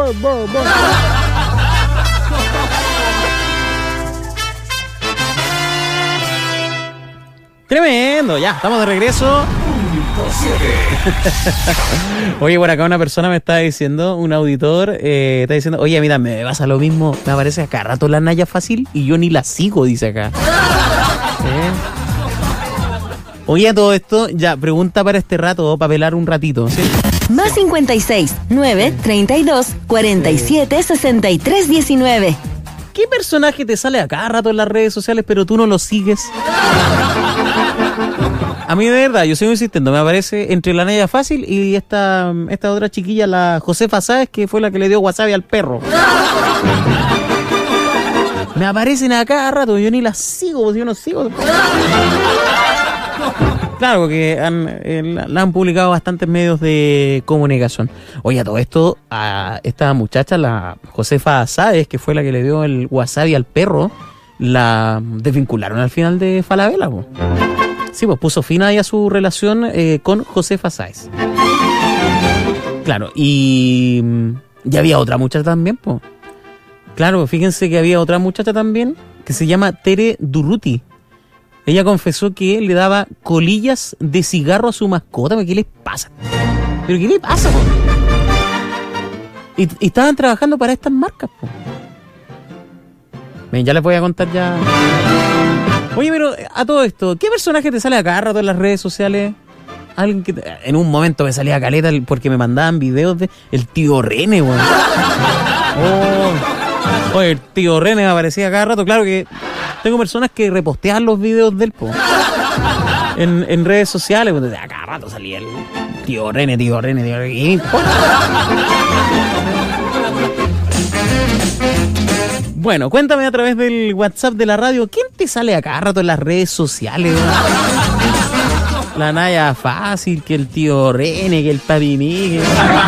Tremendo, ya, estamos de regreso. Oye, por acá una persona me está diciendo, un auditor, está diciendo, oye, mira, me pasa lo mismo, me aparece acá rato la Naya Fácil y yo ni la sigo, dice acá. Oye, a todo esto, ya, pregunta para este rato, para pelar un ratito, ¿sí? Más 56 9 32 47 63 19. ¿Qué personaje te sale a cada rato en las redes sociales pero tú no lo sigues? A mí de verdad, yo sigo insistiendo, me aparece entre la Naya Fácil y esta otra chiquilla, la Josefa Sáez, que fue la que le dio wasabi al perro. Me aparecen a cada rato, yo ni las sigo, pues yo no sigo. Claro, porque la han publicado bastantes medios de comunicación. Oye, a todo esto, a esta muchacha, la Josefa Sáez, que fue la que le dio el wasabi al perro, la desvincularon al final de Falabella, pues. Sí, pues puso fin ahí a su relación con Josefa Sáez. Claro, y había otra muchacha también, pues. Claro, fíjense que había otra muchacha también que se llama Tere Durruti. Ella confesó que le daba colillas de cigarro a su mascota. ¿Pero qué le pasa? ¿Pero qué le pasa, po? Y estaban trabajando para estas marcas, po. Ven, ya les voy a contar ya. Oye, pero a todo esto, ¿qué personaje te sale a cada rato en las redes sociales? Alguien que en un momento me salía caleta porque me mandaban videos de el tío René, weón. Oye, el tío René me aparecía cada rato. Claro que tengo personas que repostean los videos del po en redes sociales. A cada rato salía el tío René. Bueno, cuéntame a través del WhatsApp de la radio, ¿quién te sale a cada rato en las redes sociales? La Naya Fácil, que el tío René, que el Papi Miguel.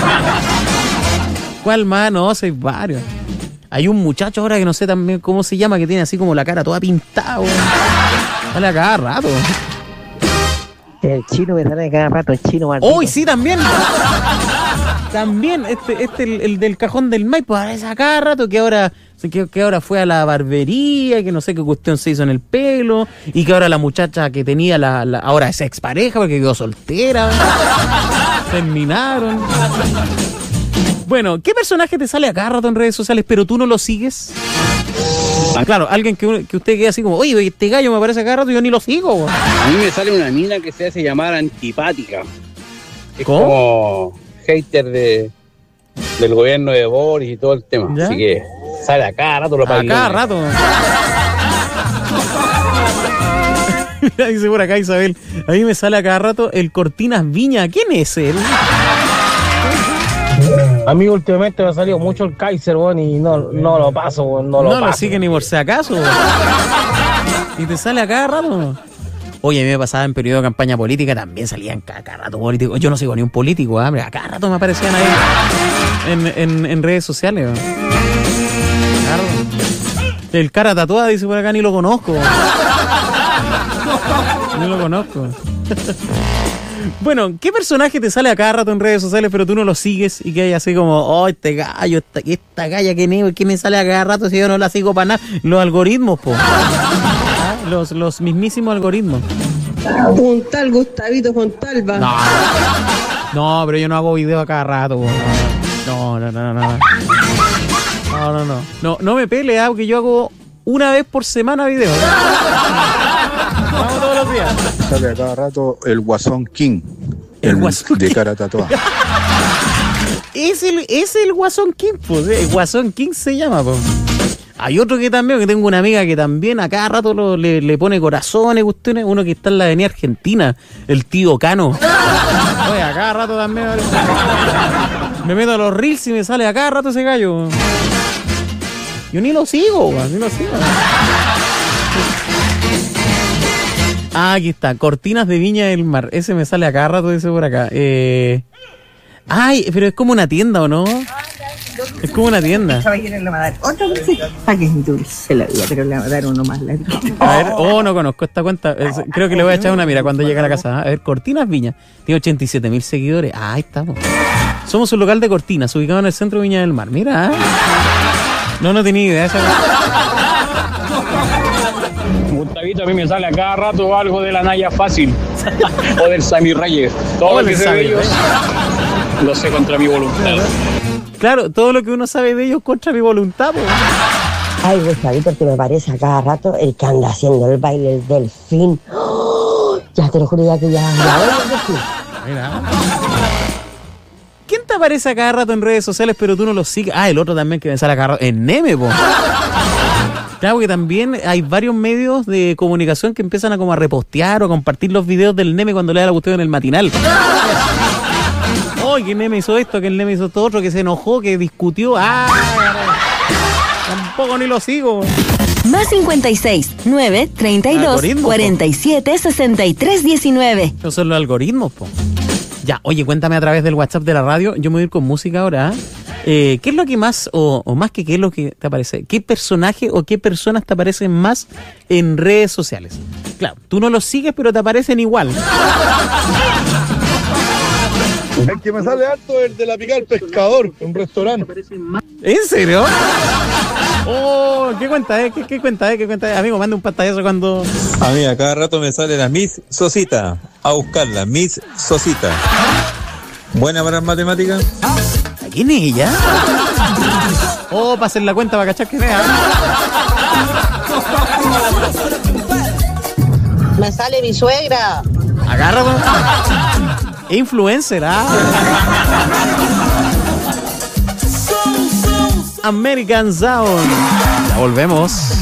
¿Cuál más? No, soy varios. Hay un muchacho ahora que no sé también cómo se llama, que tiene así como la cara toda pintada, weón. Sale a cada rato. El chino me sale a cada rato, el chino maldito. ¡Uy, sí, también! También, el del cajón del Maipo, aparece a cada rato, que ahora fue a la barbería, que no sé qué cuestión se hizo en el pelo, y que ahora la muchacha que tenía ahora es expareja porque quedó soltera. Terminaron. Bueno, ¿qué personaje te sale a cada rato en redes sociales pero tú no lo sigues? Ah, claro, alguien que usted quede así como, oye, este gallo me aparece a cada rato y yo ni lo sigo, güey. A mí me sale una mina que se hace llamar antipática. Es ¿cómo? Como hater del gobierno de Boris y todo el tema. ¿Ya? Así que sale a cada rato. A cada rato. Dice por acá Isabel, a mí me sale a cada rato el Cortinas Viña. ¿Quién es él? A mí últimamente me ha salido mucho el Kaiser, weón, y no lo paso, weón, no lo paso. No lo sigue ni por si acaso, weón. Y te sale a cada rato. Oye, a mí me pasaba en periodo de campaña política, también salían cada rato políticos. Yo no sigo ni un político, ¿eh? A cada rato me aparecían ahí en redes sociales, weón. Claro. El cara tatuada, dice por acá, ni lo conozco. Ni lo conozco. Bueno, ¿qué personaje te sale a cada rato en redes sociales pero tú no lo sigues y que hay así como, oh, este gallo, esta galla que me sale a cada rato si yo no la sigo para nada? Los algoritmos, po. ¿Ah? Los mismísimos algoritmos. Un tal Gustavito Fontalba. No, pero yo no hago video a cada rato, po. No. No me pele, porque yo hago una vez por semana video. Vamos todos los días. Sale a cada rato el Guasón King. El Guasón de cara tatuada. Es el Guasón King, pues. El Guasón King se llama, pues. Hay otro que tengo una amiga que también a cada rato le pone corazones, cuestiones. Uno que está en la avenida Argentina, el tío Cano. Oye, a cada rato también. Me meto a los reels y me sale a cada rato ese gallo. Yo ni lo sigo, ni lo sigo. Ah, aquí está, Cortinas de Viña del Mar. Ese me sale a cada rato, dice por acá. Ay, pero es como una tienda, ¿o no? Es como una tienda. Caballero le va a dar otro dulce para que es dulce la vida, pero le va a dar uno más largo. A ver, no conozco esta cuenta. Creo que le voy a echar una mira cuando llegue a la casa. A ver, Cortinas Viña. Tiene 87.000 seguidores. Ah, ahí estamos. Somos un local de cortinas, ubicado en el centro de Viña del Mar. Mira. No tenía idea esa. Gustavito, a mí me sale a cada rato algo de la Naya Fácil o del Sammy Reyes. Todo lo que sé de ellos lo sé contra mi voluntad. Claro, todo lo que uno sabe de ellos contra mi voluntad. Po. Ay, Gustavito, que me parece a cada rato el que anda haciendo el baile del delfín. ¡Oh! Ya te lo juro ya que ya el delfín. Mira. ¿Quién te aparece a cada rato en redes sociales pero tú no lo sigues? Ah, el otro también que me sale a cada rato en Neme, po. Claro que también hay varios medios de comunicación que empiezan a como a repostear o a compartir los videos del Neme cuando le da la cuestión en el matinal. Que el Neme hizo esto, que el Neme hizo esto otro, que se enojó, que discutió. Tampoco ni lo sigo. Más 56 9 32 47 63 19. Esos son los algoritmos, po. Ya, oye, cuéntame a través del WhatsApp de la radio. Yo me voy a ir con música ahora. ¿Qué es lo que más, o más que qué es lo que te aparece? ¿Qué personaje o qué personas te aparecen más en redes sociales? Claro, tú no los sigues, pero te aparecen igual. El que me sale alto es el de la pica del pescador, un restaurante. ¿En serio? ¿Qué cuenta, ¿Qué cuenta, Amigo, manda un pantallazo cuando... A mí a cada rato me sale la Miss Sosita. A buscarla, Miss Sosita. ¿Buena para las matemáticas? ¿Quién es ella? Para hacer la cuenta para cachar que vea. Me sale mi suegra. Agárralo. Influencer, American Sound. Ya volvemos.